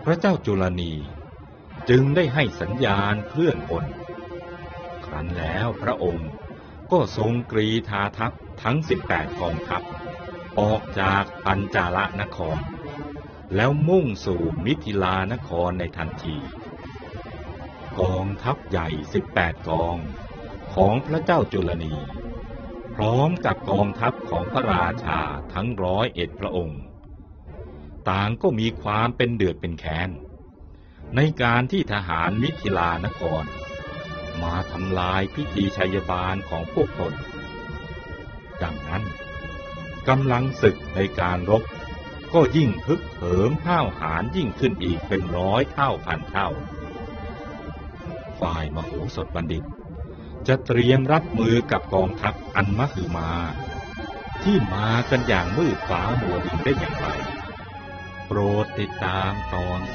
พระเจ้าจุลนีจึงได้ให้สัญญาณเคลื่อนพลครั้นแล้วพระองค์ก็ทรงกรีธาทัพทั้ง18กองทัพออกจากปัญจาลนครแล้วมุ่งสู่มิถิลานครในทันทีกองทัพใหญ่18กองของพระเจ้าจุลนีพร้อมกับกองทัพของพระราชาทั้ง101พระองค์ต่างก็มีความเป็นเดือดเป็นแค้นในการที่ทหารมิถิลานครมาทำลายพิธีชัยบาลของพวกตนดังนั้นกำลังศึกในการรบก็ยิ่งฮึกเหิมห้าวหาญยิ่งขึ้นอีกเป็น100 เท่าพันเท่าฝ่ายมโหสถบัณฑิตจะเตรียมรับมือกับกองทัพอันมหึมาที่มากันอย่างมืดฟ้ามัวดินได้อย่างไรโปรดติดตามตอน